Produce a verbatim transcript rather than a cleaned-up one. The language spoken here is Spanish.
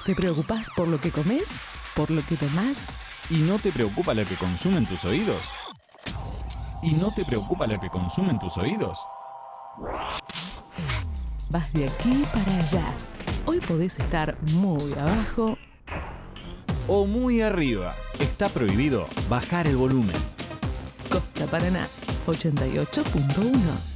¿Te preocupás por lo que comes? ¿Por lo que tomás? ¿Y no te preocupa lo que consumen tus oídos? ¿Y no te preocupa lo que consumen tus oídos? Vas de aquí para allá. Hoy podés estar muy abajo O muy arriba. Está prohibido bajar el volumen. Costa Paraná ochenta y ocho punto uno.